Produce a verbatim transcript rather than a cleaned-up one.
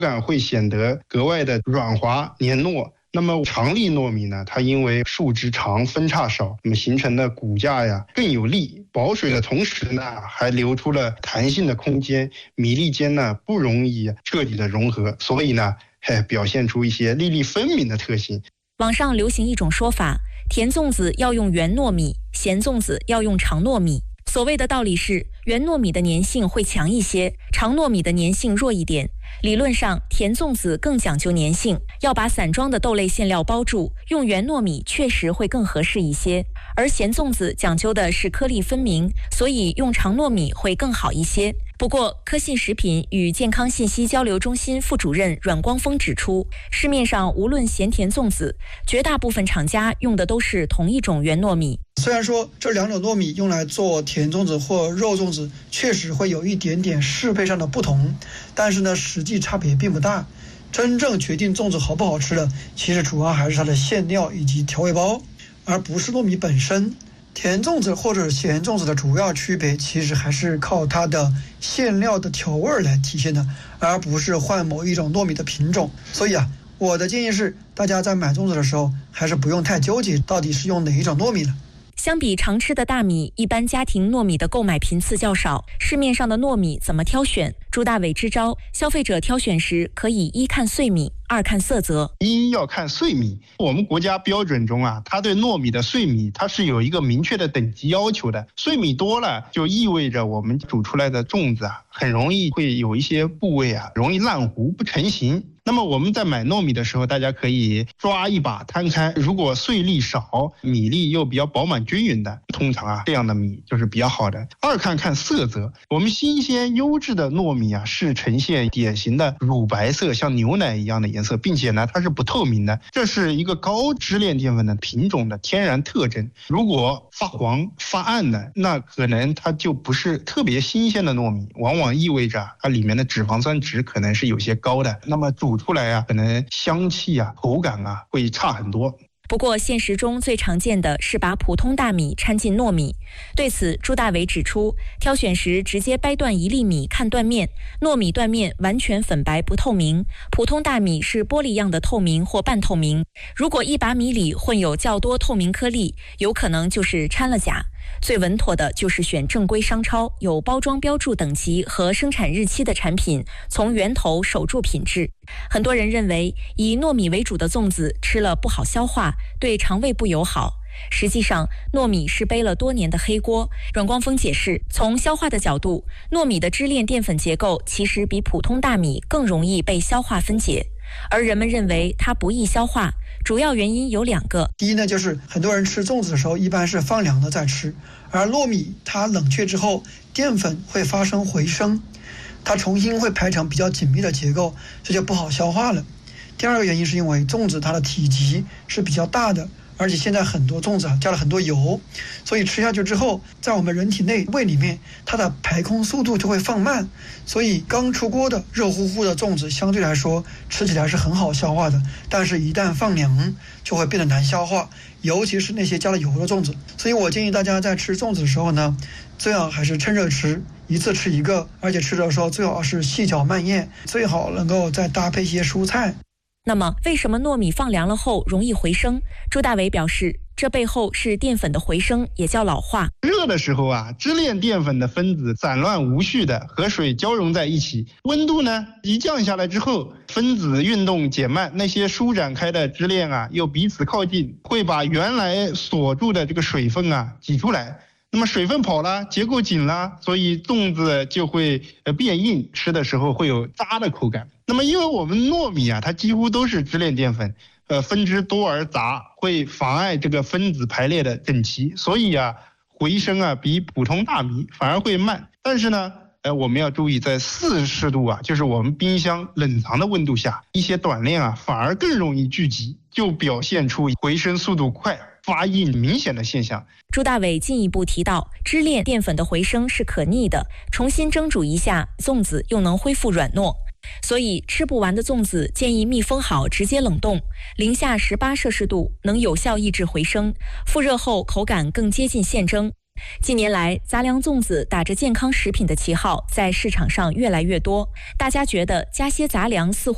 感会显得格外的软滑黏糯。那么长粒糯米呢，它因为树枝长分叉少，那么形成的骨架呀更有力，保水的同时呢还留出了弹性的空间，米粒间呢不容易彻底的融合，所以呢嘿表现出一些粒粒分明的特性。 网上流行一种说法，甜粽子要用圆糯米，咸粽子要用长糯米。所谓的道理是，圆糯米的粘性会强一些，长糯米的粘性弱一点。理论上，甜粽子更讲究粘性，要把散装的豆类馅料包住，用圆糯米确实会更合适一些。而咸粽子讲究的是颗粒分明，所以用长糯米会更好一些。不过，科信食品与健康信息交流中心副主任阮光峰指出，市面上无论咸甜粽子，绝大部分厂家用的都是同一种圆糯米。 虽然说这两种糯米用来做甜粽子或肉粽子确实会有一点点适配上的不同，但是呢，实际差别并不大。真正决定粽子好不好吃的，其实主要还是它的馅料以及调味包，而不是糯米本身。甜粽子或者咸粽子的主要区别，其实还是靠它的馅料的调味来体现的，而不是换某一种糯米的品种。所以啊，我的建议是，大家在买粽子的时候，还是不用太纠结到底是用哪一种糯米的。 相比常吃的大米，一般家庭糯米的购买频次较少，市面上的糯米怎么挑选？朱大伟支招，消费者挑选时可以一看碎米，二看色泽。 一要看碎米，我们国家标准中啊，它对糯米的碎米它是有一个明确的等级要求的。碎米多了，就意味着我们煮出来的粽子啊，很容易会有一些部位啊，容易烂糊不成形。那么我们在买糯米的时候，大家可以抓一把摊开，如果碎粒少，米粒又比较饱满均匀的，通常啊这样的米就是比较好的。二看看色泽，我们新鲜优质的糯米啊是呈现典型的乳白色，像牛奶一样的颜色，并且呢它是不透明的，这是一个高支链淀粉的品种的天然特征。如果发黄发暗的，那可能它就不是特别新鲜的糯米，往往意味着它里面的脂肪酸值可能是有些高的，那么煮出来啊，可能香气啊、口感啊会差很多。 不过现实中最常见的是把普通大米掺进糯米。对此，朱大伟指出，挑选时直接掰断一粒米看断面，糯米断面完全粉白不透明，普通大米是玻璃样的透明或半透明。如果一把米里混有较多透明颗粒，有可能就是掺了钾。最稳妥的就是选正规商超有包装标注等级和生产日期的产品，从源头守住品质。很多人认为以糯米为主的粽子吃了不好消化，对肠胃不友好。实际上，糯米是背了多年的黑锅。阮光峰解释，从消化的角度，糯米的支链淀粉结构其实比普通大米更容易被消化分解，而人们认为它不易消化，主要原因有两个。 第一呢，就是很多人吃粽子的时候一般是放凉的再吃，而糯米它冷却之后，淀粉会发生回升，它重新会排成比较紧密的结构，这就不好消化了。第二个原因是因为粽子它的体积是比较大的，而且现在很多粽子啊加了很多油，所以吃下去之后，在我们人体内胃里面，它的排空速度就会放慢，所以刚出锅的热乎乎的粽子相对来说吃起来是很好消化的，但是一旦放凉就会变得难消化，尤其是那些加了油的粽子。所以我建议大家在吃粽子的时候呢，最好还是趁热吃，一次吃一个，而且吃的时候最好是细嚼慢咽，最好能够再搭配一些蔬菜。 那么为什么糯米放凉了后容易回升？朱大伟表示，这背后是淀粉的回升，也叫老化。 热的时候啊，支链淀粉的分子散乱无序的和水交融在一起，温度呢一降下来之后，分子运动减慢，那些舒展开的支链啊又彼此靠近，会把原来锁住的这个水分啊挤出来。那么水分跑了，结构紧了，所以粽子就会呃变硬，吃的时候会有渣的口感。那么因为我们糯米啊，它几乎都是支链淀粉，呃分支多而杂，会妨碍这个分子排列的整齐，所以啊回升啊比普通大米反而会慢。但是呢，呃我们要注意，在四十度啊，就是我们冰箱冷藏的温度下，一些短链啊反而更容易聚集，就表现出回升速度快、发硬明显的现象。 朱大伟进一步提到，支链淀粉的回升是可逆的，重新蒸煮一下，粽子又能恢复软糯。所以吃不完的粽子建议密封好直接冷冻，零下十八摄氏度能有效抑制回升，复热后口感更接近现蒸。近年来，杂粮粽子打着健康食品的旗号在市场上越来越多，大家觉得加些杂粮似乎